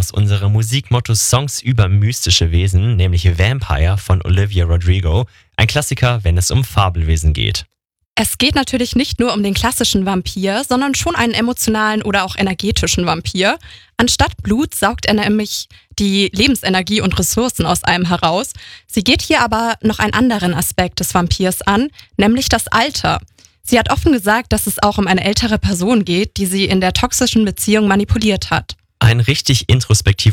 aus unserem Musikmotto Songs über mystische Wesen, nämlich Vampire von Olivia Rodrigo. Ein Klassiker, wenn es um Fabelwesen geht. Es geht natürlich nicht nur um den klassischen Vampir, sondern schon einen emotionalen oder auch energetischen Vampir. Anstatt Blut saugt er nämlich die Lebensenergie und Ressourcen aus einem heraus. Sie geht hier aber noch einen anderen Aspekt des Vampirs an, nämlich das Alter. Sie hat offen gesagt, dass es auch um eine ältere Person geht, die sie in der toxischen Beziehung manipuliert hat. Ein richtig introspektiver